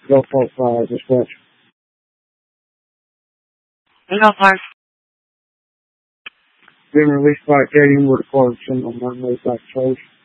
Gulfport 5, dispatch. Gulfport. Been released by Acadian with a Clarkson on Monday back close.